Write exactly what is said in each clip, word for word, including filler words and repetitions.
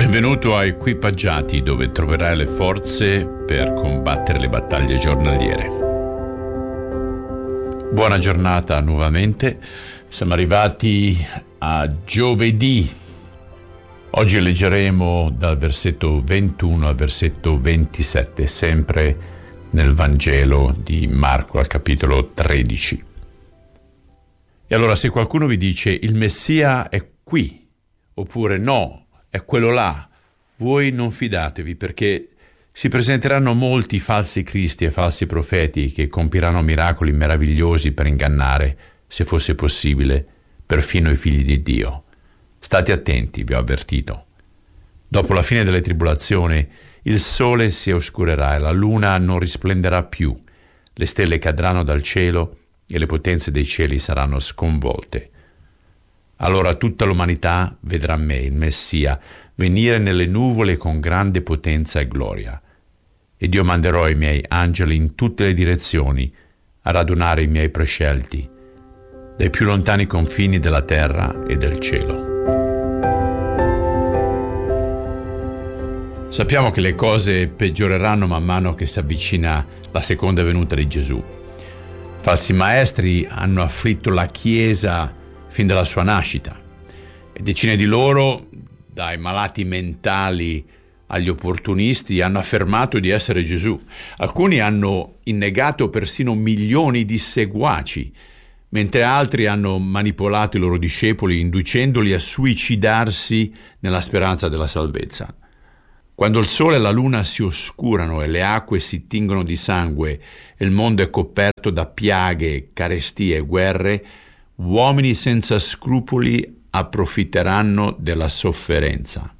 Benvenuto a Equipaggiati, dove troverai le forze per combattere le battaglie giornaliere. Buona giornata nuovamente. Siamo arrivati a giovedì. Oggi leggeremo dal versetto ventuno al versetto ventisette, sempre nel Vangelo di Marco, al capitolo tredici. E allora, se qualcuno vi dice il Messia è qui, oppure no, è quello là, voi non fidatevi, perché si presenteranno molti falsi cristi e falsi profeti che compiranno miracoli meravigliosi per ingannare, se fosse possibile, perfino i figli di Dio. State attenti, vi ho avvertito. Dopo la fine delle tribolazioni, il sole si oscurerà e la luna non risplenderà più, le stelle cadranno dal cielo e le potenze dei cieli saranno sconvolte. Allora tutta l'umanità vedrà me, il Messia, venire nelle nuvole con grande potenza e gloria. Ed io manderò i miei angeli in tutte le direzioni a radunare i miei prescelti, dai più lontani confini della terra e del cielo. Sappiamo che le cose peggioreranno man mano che si avvicina la seconda venuta di Gesù. Falsi maestri hanno afflitto la Chiesa fin dalla sua nascita, e decine di loro, dai malati mentali agli opportunisti, hanno affermato di essere Gesù. Alcuni hanno innegato persino milioni di seguaci, mentre altri hanno manipolato i loro discepoli, inducendoli a suicidarsi nella speranza della salvezza. Quando il sole e la luna si oscurano e le acque si tingono di sangue e il mondo è coperto da piaghe, carestie e guerre, uomini senza scrupoli approfitteranno della sofferenza.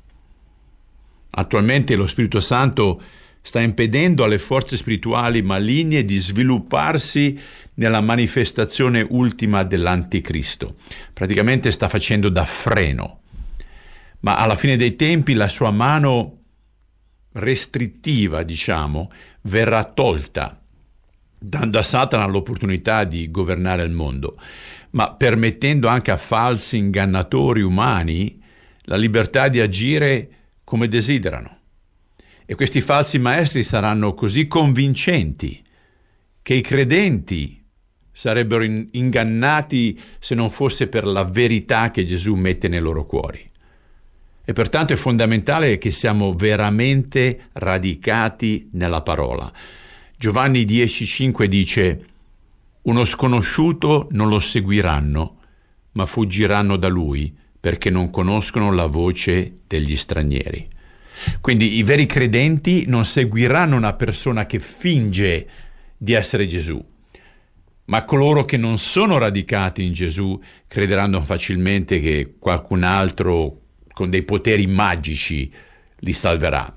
Attualmente lo Spirito Santo sta impedendo alle forze spirituali maligne di svilupparsi nella manifestazione ultima dell'Anticristo. Praticamente sta facendo da freno. Ma alla fine dei tempi la sua mano restrittiva, diciamo, verrà tolta, dando a Satana l'opportunità di governare il mondo, ma permettendo anche a falsi ingannatori umani la libertà di agire come desiderano. E questi falsi maestri saranno così convincenti che i credenti sarebbero in- ingannati se non fosse per la verità che Gesù mette nei loro cuori. E pertanto è fondamentale che siamo veramente radicati nella parola. Giovanni dieci cinque dice: uno sconosciuto non lo seguiranno, ma fuggiranno da lui, perché non conoscono la voce degli stranieri. Quindi i veri credenti non seguiranno una persona che finge di essere Gesù, ma coloro che non sono radicati in Gesù crederanno facilmente che qualcun altro con dei poteri magici li salverà.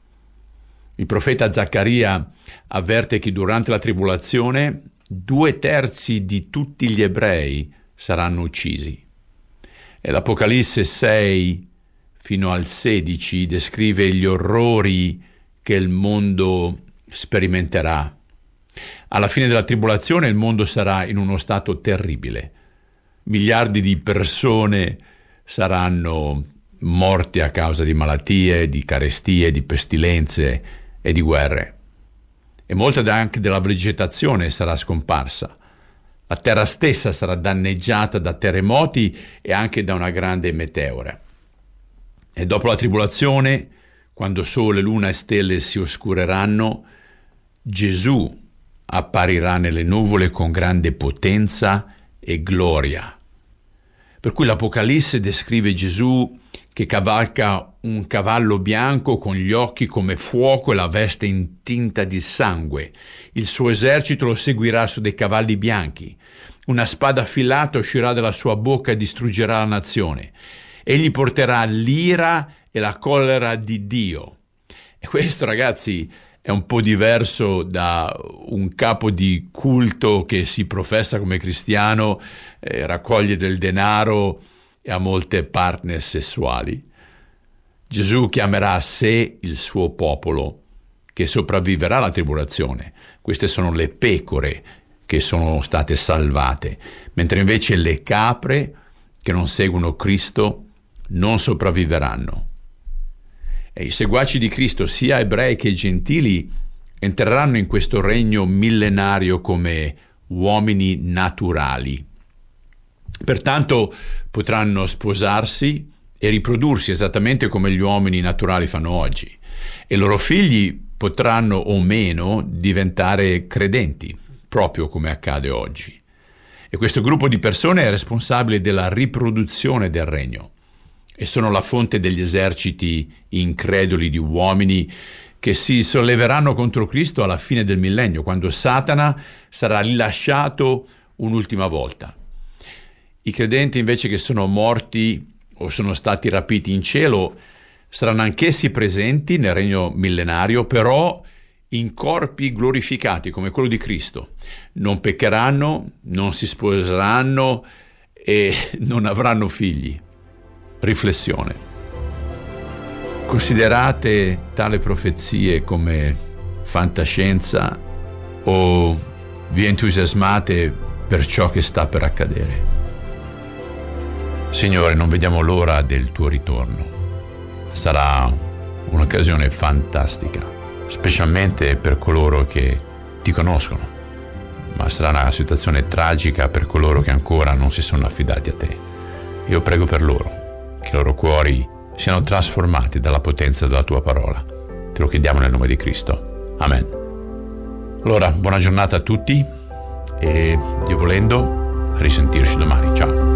Il profeta Zaccaria avverte che durante la tribolazione due terzi di tutti gli ebrei saranno uccisi. E l'Apocalisse sei fino al sedici descrive gli orrori che il mondo sperimenterà. Alla fine della tribolazione il mondo sarà in uno stato terribile. Miliardi di persone saranno morti a causa di malattie, di carestie, di pestilenze e di guerre. E molta anche della vegetazione sarà scomparsa. La terra stessa sarà danneggiata da terremoti e anche da una grande meteora. E dopo la tribolazione, quando sole, luna e stelle si oscureranno, Gesù apparirà nelle nuvole con grande potenza e gloria. Per cui l'Apocalisse descrive Gesù che cavalca un cavallo bianco con gli occhi come fuoco e la veste intinta di sangue. Il suo esercito lo seguirà su dei cavalli bianchi. Una spada affilata uscirà dalla sua bocca e distruggerà la nazione. Egli porterà l'ira e la collera di Dio. E questo, ragazzi, è un po' diverso da un capo di culto che si professa come cristiano, eh, raccoglie del denaro e ha molte partner sessuali. Gesù chiamerà a sé il suo popolo che sopravviverà alla tribolazione. Queste sono le pecore che sono state salvate, mentre invece le capre che non seguono Cristo non sopravviveranno. E i seguaci di Cristo, sia ebrei che gentili, entreranno in questo regno millenario come uomini naturali. Pertanto potranno sposarsi e riprodursi esattamente come gli uomini naturali fanno oggi, e i loro figli potranno o meno diventare credenti, proprio come accade oggi. E questo gruppo di persone è responsabile della riproduzione del regno e sono la fonte degli eserciti increduli di uomini che si solleveranno contro Cristo alla fine del millennio, quando Satana sarà rilasciato un'ultima volta. I credenti invece che sono morti o sono stati rapiti in cielo saranno anch'essi presenti nel regno millenario, però in corpi glorificati come quello di Cristo. Non peccheranno, non si sposeranno e non avranno figli. Riflessione. Considerate tale profezie come fantascienza o vi entusiasmate per ciò che sta per accadere? Signore, non vediamo l'ora del tuo ritorno. Sarà un'occasione fantastica, specialmente per coloro che ti conoscono, ma sarà una situazione tragica per coloro che ancora non si sono affidati a te. Io prego per loro, che i loro cuori siano trasformati dalla potenza della tua parola. Te lo chiediamo nel nome di Cristo. Amen. Allora, buona giornata a tutti e, Dio volendo, a risentirci domani. Ciao.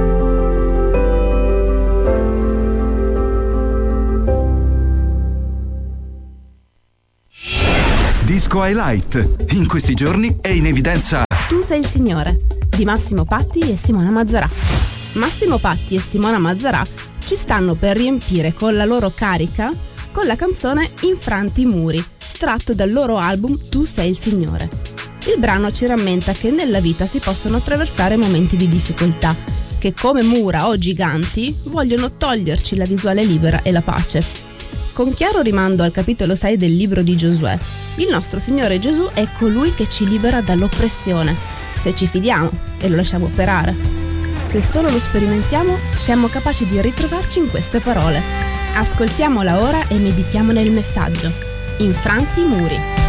Disco Highlight. In questi giorni è in evidenza Tu sei il Signore di Massimo Patti e Simona Mazzarà. Massimo Patti e Simona Mazzarà ci stanno per riempire con la loro carica con la canzone Infranti i muri, tratto dal loro album Tu sei il Signore. Il brano ci rammenta che nella vita si possono attraversare momenti di difficoltà, che come mura o giganti vogliono toglierci la visuale libera e la pace. Con chiaro rimando al capitolo sei del libro di Giosuè, il nostro Signore Gesù è colui che ci libera dall'oppressione, se ci fidiamo e lo lasciamo operare. Se solo lo sperimentiamo, siamo capaci di ritrovarci in queste parole. Ascoltiamola ora e meditiamo nel messaggio. Infranti i muri.